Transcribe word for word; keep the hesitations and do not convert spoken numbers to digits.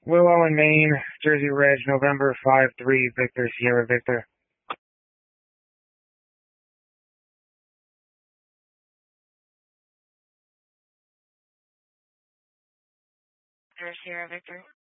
Willow and Maine, Jersey Ridge, November five three, Victor, Sierra Victor. Sierra Victor.